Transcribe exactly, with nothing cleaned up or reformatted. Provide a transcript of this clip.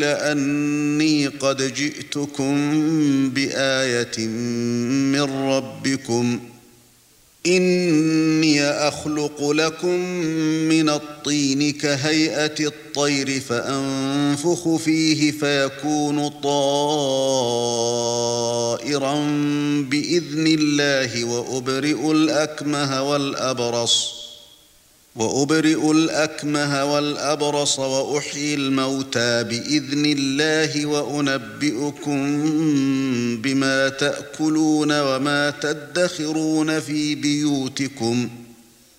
أني قد جئتكم بآية من ربكم إني أخلق لكم من الطين كهيئة الطير فأنفخ فيه فيكون طائرا بإذن الله وأبرئ الأكمه والأبرص وأبرئ الأكمه والأبرص وأحيي الموتى بإذن الله وأنبئكم بما تأكلون وما تدخرون في بيوتكم